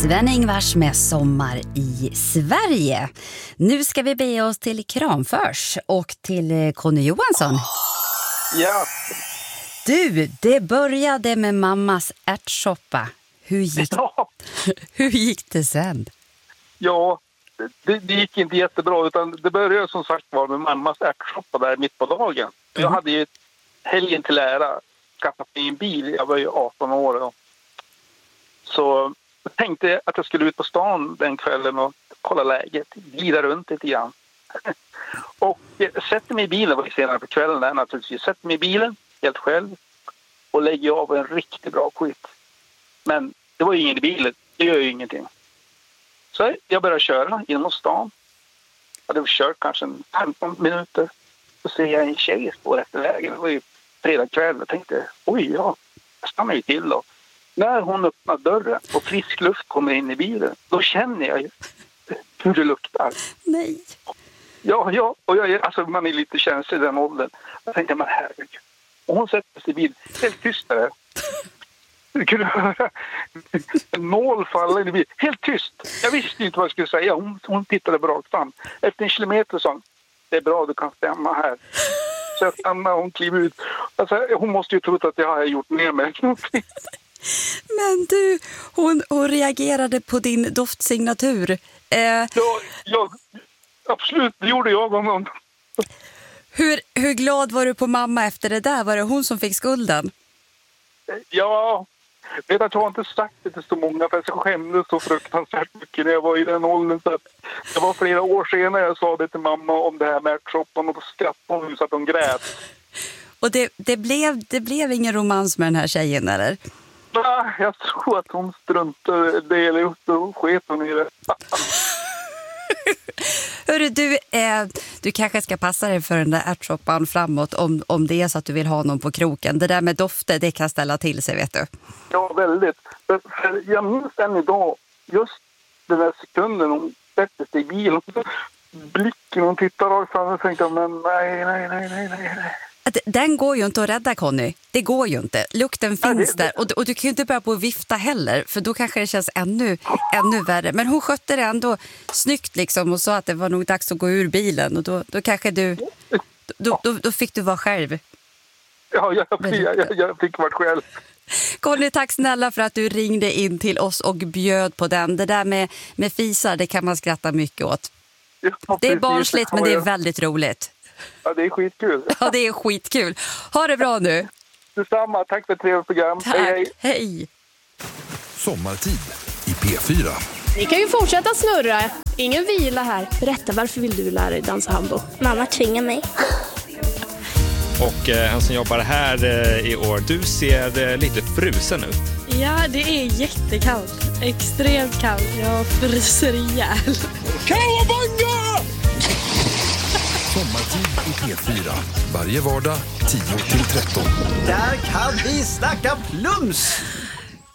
Sven-Ingvars med Sommar i Sverige. Nu ska vi bege oss till Kramfors och till Conny Johansson. Ja. Du, det började med mammas ärtsoppa. Hur gick det sen? Ja, det gick inte jättebra, utan det började som sagt var med mammas ärtsoppa där mitt på dagen. Jag hade ju helgen till ära skaffat mig en bil. Jag var ju 18 år då. Så jag tänkte att jag skulle ut på stan den kvällen och kolla läget, glida runt lite grann. Och sätter mig i bilen, det var senare på kvällen där naturligtvis, sätter mig i bilen helt själv och lägger av en riktigt bra skit. Men det var ju ingen i bilen, det gör ju ingenting. Så jag började köra genom stan. Jag hade kört kanske 15 minuter. Så ser jag en tjej stå efter vägen. Det var ju fredag kväll. Jag tänkte, oj ja, jag stannar ju till då. När hon öppnar dörren och frisk luft kommer in i bilen, då känner jag ju hur det luktar. Nej. Ja, och alltså man är lite känslig i den åldern. Jag tänkte, men herregud. Och hon sätter sig i bilen, helt tyst där. Du kunde höra en nål falla in i bilen. Helt tyst. Jag visste inte vad jag skulle säga. Hon tittade rakt fram. Efter en kilometer sa hon, det är bra, du kan stämma här. Så jag stannade och hon klev ut. Alltså, hon måste ju trott att jag har gjort ner mig. Men du, hon reagerade på din doftsignatur. Ja, absolut, det gjorde jag honom. Hur glad var du på mamma efter det där? Var det hon som fick skulden? Ja, vet att jag har inte sagt det till så många, för jag skämdes så fruktansvärt mycket när jag var i den åldern. Så att det var flera år senare jag sa det till mamma om det här med ärtsoppan, och då skrattade hon så att hon grät. Och det blev ingen romans med den här tjejen, eller? Nej, jag tror att hon struntade det eller upp och sket hon i det. Hörru, du kanske ska passa dig för den där ärtsoppan framåt om det är så att du vill ha någon på kroken. Det där med dofter, det kan ställa till sig, vet du. Ja, väldigt. För jag minns än idag, just den där sekunden hon sätter sig i bilen. Blicken, hon tittar rakt fram och tänker, men nej. Den går ju inte att rädda, Conny. Det går ju inte. Lukten finns där. Och du kan ju inte börja på att vifta heller. För då kanske det känns ännu värre. Men hon skötte det ändå snyggt liksom. Och sa att det var nog dags att gå ur bilen. Och då kanske du... Då fick du vara själv. Ja, jag fick vara själv. Conny, tack snälla för att du ringde in till oss och bjöd på den. Det där med fisar, det kan man skratta mycket åt. Ja, det är barnsligt, men det är väldigt roligt. Ja, det är skitkul. Ja, det är skitkul. Ha det bra nu. Detsamma, tack för ett trevligt program. Tack, hej. Sommartid i P4. Ni kan ju fortsätta snurra. Ingen vila här. Berätta, varför vill du lära dig dansa hambo? Mamma tvingar mig. Och han som jobbar här i år, du ser lite frusen ut. Ja, det är jättekallt. Extremt kallt. Jag fryser ihjäl. Kawabanga! Sommartid i P4. Varje vardag 10-13. Där kan vi snacka plums!